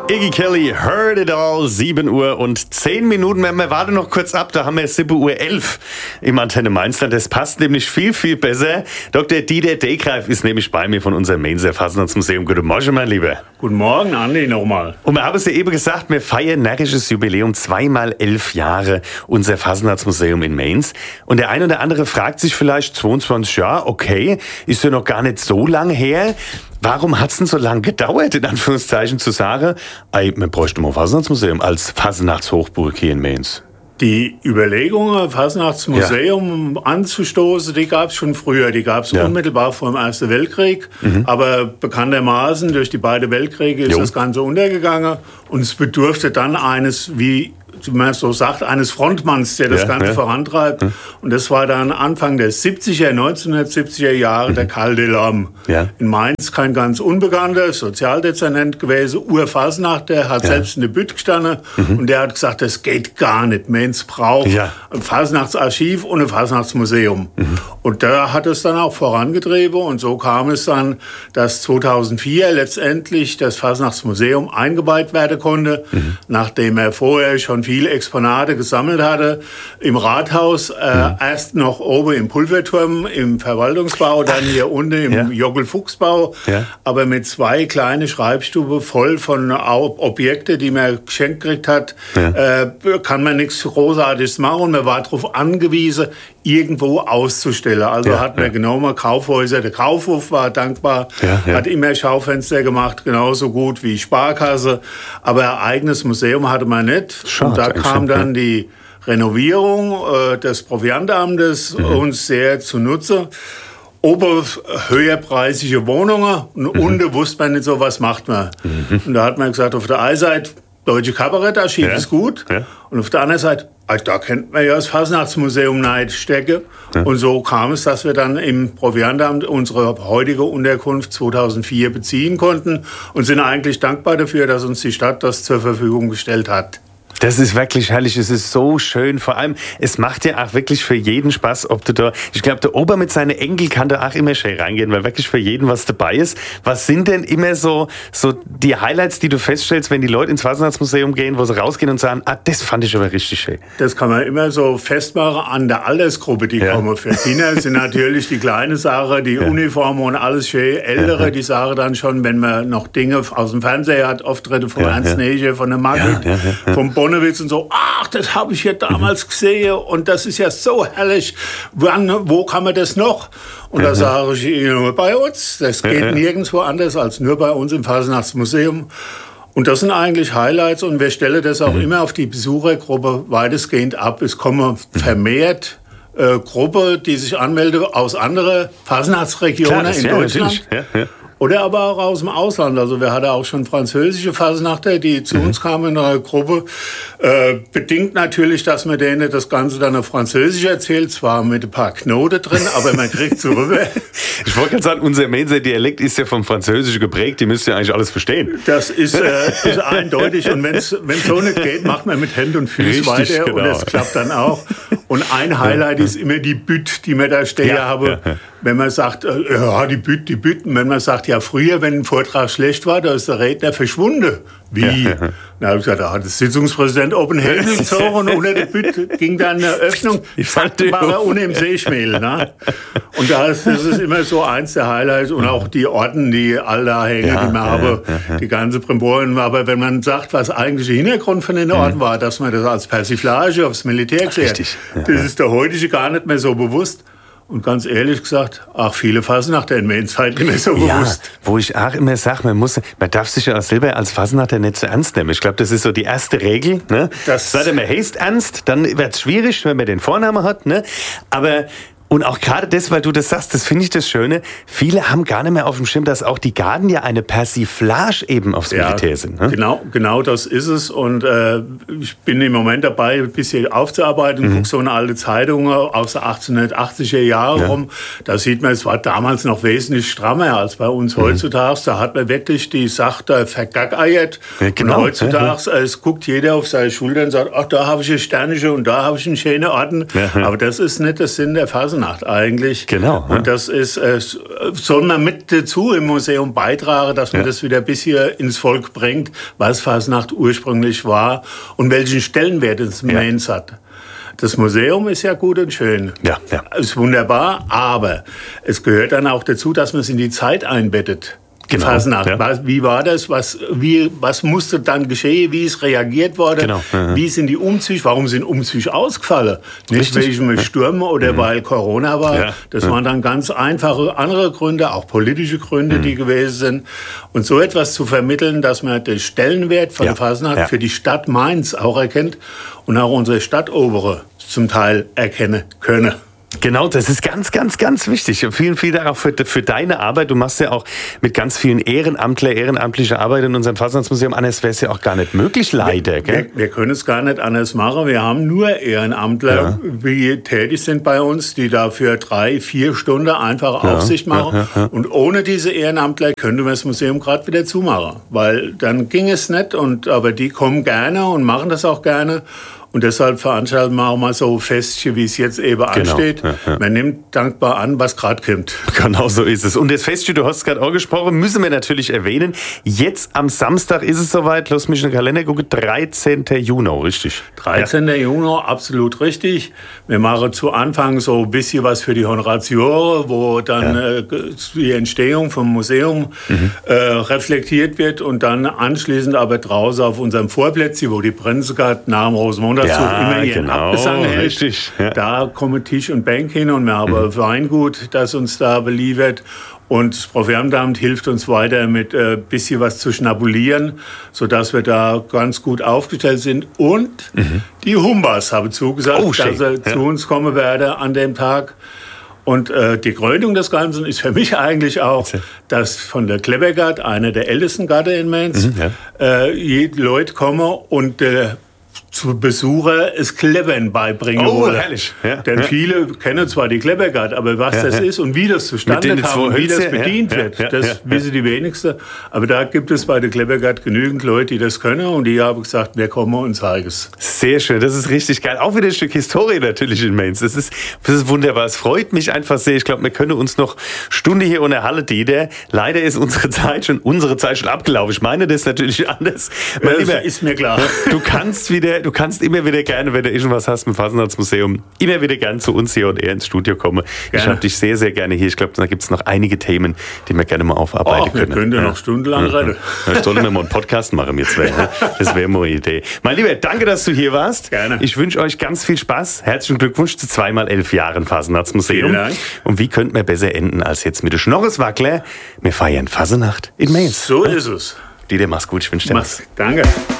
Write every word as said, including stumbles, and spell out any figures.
Iggy Kelly, Heard It All, sieben Uhr und zehn Minuten. Wir warten noch kurz ab, da haben wir sieben Uhr elf im Antenne Mainzland. Das passt nämlich viel, viel besser. Doktor Dieter Degreif ist nämlich bei mir von unserem Mainzer Fasnachtsmuseum. Guten Morgen, mein Lieber. Guten Morgen, Andi, nochmal. Und wir haben es ja eben gesagt, wir feiern närrisches Jubiläum, zweimal elf Jahre unser Fasnachtsmuseum in Mainz. Und der eine oder andere fragt sich vielleicht, zweiundzwanzig Jahre, okay, ist ja noch gar nicht so lang her. Warum hat es denn so lange gedauert, in Anführungszeichen zu sagen, ey, man bräuchte mal ein Fasnachtsmuseum als Fasnachtshochburg hier in Mainz? Die Überlegung, ein Fasnachtsmuseum ja. anzustoßen, die gab es schon früher. Die gab es ja. unmittelbar vor dem Ersten Weltkrieg. Mhm. Aber bekanntermaßen durch die beiden Weltkriege ist jo. das Ganze untergegangen. Und es bedurfte dann eines, wie man so sagt, eines Frontmanns, der das ja, Ganze ja. vorantreibt. Mhm. Und das war dann Anfang der siebziger, neunzehnhundertsiebziger Jahre, mhm. der Karl Delorme. Ja. In Mainz kein ganz unbekannter, Sozialdezernent gewesen, Urfasnacht, der hat ja. selbst in der Bütt gestanden. Mhm. Und der hat gesagt, das geht gar nicht. Mainz braucht ja. ein Fasnachtsarchiv und ein Fasnachtsmuseum. Mhm. Und da hat es dann auch vorangetrieben. Und so kam es dann, dass zweitausendvier letztendlich das Fasnachtsmuseum eingeweiht werden konnte, mhm. nachdem er vorher schon viele Exponate gesammelt hatte. Im Rathaus, äh, mhm. erst noch oben im Pulverturm, im Verwaltungsbau, dann hier unten im ja. Joggelfuchsbau, ja. aber mit zwei kleinen Schreibstuben voll von Objekten, die man geschenkt gekriegt hat, ja. äh, kann man nichts Großartiges machen. Man war darauf angewiesen, irgendwo auszustellen. Also ja, hat man ja. genommen Kaufhäuser. Der Kaufhof war dankbar, ja, ja. hat immer Schaufenster gemacht, genauso gut wie Sparkasse. Aber ein eigenes Museum hatte man nicht. Schade, und da kam dann ja. die Renovierung äh, des Proviantamtes mhm. uns sehr zunutze. Ober höherpreisige Wohnungen und mhm. unten wusste man nicht so, was macht man. Mhm. Und da hat man gesagt, auf der einen Seite, Deutsche Kabarettarchiv ja. ist gut. Ja. Und auf der anderen Seite, da könnte man ja das Fasnachtsmuseum stecken. Ja. Und so kam es, dass wir dann im Proviantamt unsere heutige Unterkunft zweitausendvier beziehen konnten und sind eigentlich dankbar dafür, dass uns die Stadt das zur Verfügung gestellt hat. Das ist wirklich herrlich, es ist so schön. Vor allem, es macht ja auch wirklich für jeden Spaß, ob du da, ich glaube, der Ober mit seinen Enkel kann da auch immer schön reingehen, weil wirklich für jeden was dabei ist. Was sind denn immer so, so die Highlights, die du feststellst, wenn die Leute ins Fasnachtsmuseum gehen, wo sie rausgehen und sagen, ah, das fand ich aber richtig schön? Das kann man immer so festmachen an der Altersgruppe, die ja. kommen. Für Kinder sind natürlich die kleinen Sachen, die ja. Uniformen und alles schön. Ältere, ja. die sagen dann schon, wenn man noch Dinge aus dem Fernseher hat, Auftritte von ja, Ernst ja. Neger, von der Margit, ja, ja, ja, ja. vom Bonewitz und so, ach, das habe ich ja damals mhm. gesehen und das ist ja so herrlich. Wann, wo kann man das noch? Und da sage ich Ihnen, bei uns. Das geht nirgendwo anders als nur bei uns im Fasnachtsmuseum. Und das sind eigentlich Highlights und wir stellen das auch mhm. immer auf die Besuchergruppe weitestgehend ab. Es kommen vermehrt äh, Gruppen, die sich anmelden aus anderen Fasnachtsregionen Klar, in ja, Deutschland. Ja, ja. Oder aber auch aus dem Ausland. Also wir hatten auch schon französische Fasnachter, die zu mhm. uns kamen in einer Gruppe. Äh, bedingt natürlich, dass man denen das Ganze dann auf Französisch erzählt, zwar mit ein paar Knoten drin, aber man kriegt so rüber. Ich wollte gerade sagen, unser Mainzer Dialekt ist ja vom Französischen geprägt, die müsst ja eigentlich alles verstehen. Das ist, äh, ist eindeutig und wenn es so nicht geht, macht man mit Händen und Füßen weiter genau. und es klappt dann auch. Und ein Highlight ist immer die Bütt, die man da stehen ja, habe. Ja, ja. Wenn man sagt, äh, ja, die Bütt, die Bütt. Und wenn man sagt, ja, früher, wenn ein Vortrag schlecht war, da ist der Redner verschwunden. Wie? Ja, ja. Na, habe ich gesagt, da hat der Sitzungspräsident oben Helm gezogen und unter der Bütt ging dann eine Öffnung. Ich fand, war er ohne im Seeschmehl. Ne? Und das, das ist immer so eins der Highlights. Und auch die Orden, die all da hängen, ja, die man ja, habe, ja, ja. die ganze Primboren. Aber wenn man sagt, was eigentlich der Hintergrund von den Orden mhm. war, dass man das als Persiflage aufs Militär gesehen hat, ja, das ist der heutige gar nicht mehr so bewusst. Und ganz ehrlich gesagt, auch viele Fasnachter in Mainz halt nicht mehr so ja, bewusst. Wo ich auch immer sage, man muss, man darf sich ja auch selber als Fasnachter nicht so ernst nehmen. Ich glaube, das ist so die erste Regel. Ne? Sei man heißt ernst, dann wird es schwierig, wenn man den Vornamen hat. Ne? Aber und auch gerade das, weil du das sagst, das finde ich das Schöne, viele haben gar nicht mehr auf dem Schirm, dass auch die Garden ja eine Persiflage eben aufs ja, Militär sind. Ne? Genau, genau das ist es. Und äh, ich bin im Moment dabei, ein bisschen aufzuarbeiten. Mhm. Guck so eine alte Zeitung aus den achtzehnhundertachtziger Jahren ja. rum. Da sieht man, es war damals noch wesentlich strammer als bei uns mhm. heutzutage. Da hat man wirklich die Sache vergackeiert. Ja, genau. Und heutzutage, ja, ja. es guckt jeder auf seine Schultern und sagt, ach, da habe ich ein Sternchen und da habe ich einen schönen Orden. Ja, ja. Aber das ist nicht der Sinn der Phase. Fasnacht eigentlich. Genau. Ja. Und das ist, äh, soll man mit dazu im Museum beitragen, dass man ja. das wieder bis hier ins Volk bringt, was Fasnacht ursprünglich war und welchen Stellenwert es in ja. Mainz hat. Das Museum ist ja gut und schön, ja, ja. ist wunderbar, aber es gehört dann auch dazu, dass man es in die Zeit einbettet. Genau, Fasnacht. ja. Wie war das? Was, wie, was musste dann geschehen? Wie ist reagiert worden? Genau, ja. Wie sind die Umzüge? Warum sind Umzüge ausgefallen? Nicht wegen ja. Sturm oder mhm. weil Corona war. Ja. Das ja. waren dann ganz einfache andere Gründe, auch politische Gründe, mhm. die gewesen sind. Und so etwas zu vermitteln, dass man den Stellenwert von ja. Fasnacht ja. für die Stadt Mainz auch erkennt und auch unsere Stadtobere zum Teil erkennen können. Genau, das ist ganz, ganz, ganz wichtig. Vielen, vielen Dank auch für, für deine Arbeit. Du machst ja auch mit ganz vielen Ehrenamtler, ehrenamtliche Arbeit in unserem Fasnachtsmuseum. Anders wäre es ja auch gar nicht möglich, leider. Gell? Wir, wir können es gar nicht anders machen. Wir haben nur Ehrenamtler, ja. die tätig sind bei uns, die dafür drei, vier Stunden einfach ja. Aufsicht machen. Ja, ja, ja. Und ohne diese Ehrenamtler könnte man das Museum gerade wieder zumachen. Weil dann ging es nicht. Und, aber die kommen gerne und machen das auch gerne. Und deshalb veranstalten wir auch mal so Festchen, wie es jetzt eben genau. ansteht. Ja, ja. Man nimmt dankbar an, was gerade kommt. Genau so ist es. Und das Festchen, du hast es gerade auch gesprochen, müssen wir natürlich erwähnen. Jetzt am Samstag ist es soweit. Lass mich in den Kalender gucken. dreizehnten Juni, richtig? dreizehnten Juni, absolut richtig. Wir machen zu Anfang so ein bisschen was für die Honoratioren, wo dann ja. äh, die Entstehung vom Museum mhm. äh, reflektiert wird und dann anschließend aber draußen auf unserem Vorplätzchen, wo die Brenzegart nach dem Rosenmontag ja, immer ihren genau, Abgesang hält. Richtig, ja. Da kommen Tisch und Bank hin und wir haben mhm. ein Weingut, das uns da beliefert. Und das Proviantamt hilft uns weiter mit ein äh, bisschen was zu schnabulieren, sodass wir da ganz gut aufgestellt sind. Und mhm. die Humbas haben zugesagt, oh, dass sie ja. zu uns kommen werden an dem Tag. Und äh, die Krönung des Ganzen ist für mich eigentlich auch, dass von der Klebergart, einer der ältesten Gärten in Mainz, mhm, ja. äh, die Leute kommen und äh, zu Besucher es Klebbern beibringen oh, wollen. Herrlich. Ja, Denn ja. viele kennen zwar die Klebergart, aber was ja, das ja. ist und wie das zustande kam und wie das bedient ja, wird, ja, das ja, wissen die wenigsten. Aber da gibt es bei der Klebergart genügend Leute, die das können und die haben gesagt, wir kommen und zeigen es. Sehr schön, das ist richtig geil. Auch wieder ein Stück Historie natürlich in Mainz. Das ist, das ist wunderbar. Es freut mich einfach sehr. Ich glaube, wir können uns noch Stunde hier unterhalten, Dieter. Leider ist unsere Zeit schon, unsere Zeit schon abgelaufen. Ich meine das natürlich anders. Ja, das lieber, ist mir klar. Du kannst wieder Du kannst immer wieder gerne, wenn du irgendwas hast mit dem Fasnachtsmuseum, immer wieder gerne zu uns hier und eher ins Studio kommen. Gerne. Ich habe dich sehr, sehr gerne hier. Ich glaube, da gibt es noch einige Themen, die wir gerne mal aufarbeiten Och, können. Wir können ja noch stundenlang ja. reden. Ja, sollen wir mal einen Podcast machen, wir zwei. Ne? Das wäre mal eine Idee. Mein Lieber, danke, dass du hier warst. Gerne. Ich wünsche euch ganz viel Spaß. Herzlichen Glückwunsch zu zweimal elf Jahren Fasnachtsmuseum. Vielen Dank. Und wie könnte man besser enden als jetzt mit der Schnorreswackler? Wir feiern Fasnacht in Mainz. So ist es. Dieter, mach's gut. Ich wünsche dir was. Danke.